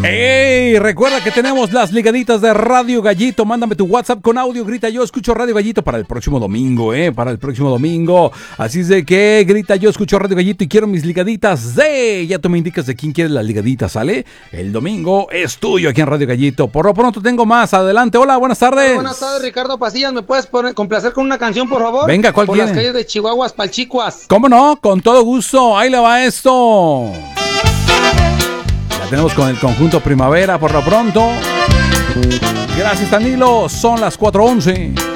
¡Ey! Recuerda que tenemos las ligaditas de Radio Gallito. Mándame tu WhatsApp con audio. Grita yo escucho Radio Gallito para el próximo domingo, para el próximo domingo. Así es de que grita yo escucho Radio Gallito y quiero mis ligaditas de... Ya tú me indicas de quién quieres las ligaditas, ¿sale? El domingo es tuyo aquí en Radio Gallito. Por lo pronto tengo más. Adelante. Hola, buenas tardes. Buenas tardes, Ricardo Pasillas. ¿Me puedes complacer con una canción, por favor? Venga, ¿cuál por quiere? Las calles de Chihuahuas, Palchicuas. ¿Cómo no? Con todo gusto. Ahí le va esto. Tenemos con el conjunto Primavera por lo pronto. Gracias, Danilo. Son las 4:11.